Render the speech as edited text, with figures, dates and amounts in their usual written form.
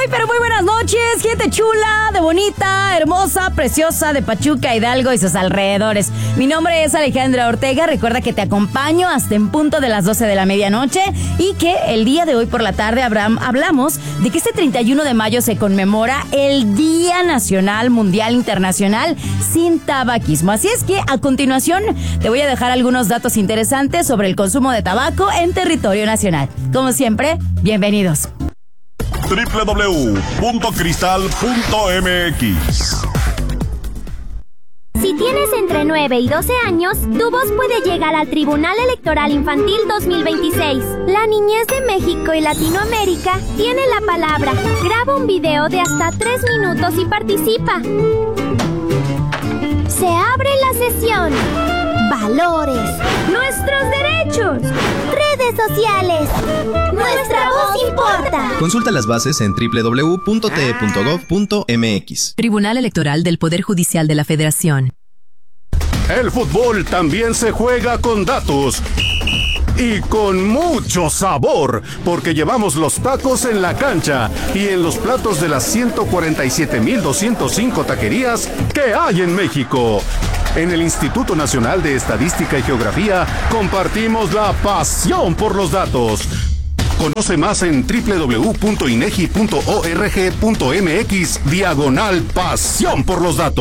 pero muy buenas noches, gente chula, de bonita, hermosa, preciosa, de Pachuca, Hidalgo y sus alrededores. Mi nombre es Alejandra Ortega, recuerda que te acompaño hasta en punto de las 12 de la medianoche y que el día de hoy por la tarde hablamos de que este 31 de mayo se conmemora el Día Nacional Mundial Internacional sin Tabaquismo. Así es que a continuación te voy a dejar algunos datos interesantes sobre el consumo de tabaco en territorio nacional. Como siempre, bienvenidos. www.cristal.mx. Si tienes entre 9 y 12 años, tu voz puede llegar al Tribunal Electoral Infantil 2026. La niñez de México y Latinoamérica tiene la palabra. Graba un video de hasta 3 minutos y participa. Se abre la sesión. Valores. Nuestros derechos. Redes sociales. Nuestra voz importa. Consulta las bases en www.te.gov.mx. Tribunal Electoral del Poder Judicial de la Federación. El fútbol también se juega con datos. Y con mucho sabor, porque llevamos los tacos en la cancha y en los platos de las 147,205 taquerías que hay en México. En el Instituto Nacional de Estadística y Geografía compartimos la pasión por los datos. Conoce más en www.inegi.org.mx/pasión por los datos.